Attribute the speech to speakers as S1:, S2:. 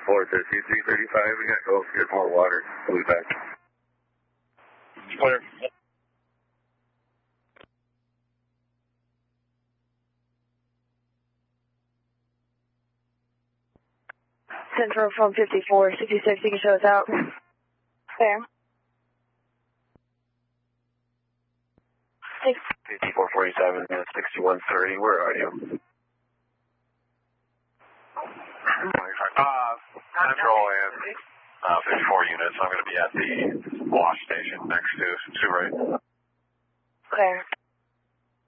S1: 4 to C335. We got to go get more water. We'll be back.
S2: Clear.
S3: Central from 54, 66, you can show us out.
S4: Fair.
S1: 5447, 6130, where are you?
S2: Central and 54 units. I'm going to be at the wash station next to Sue Ray.
S3: Clear.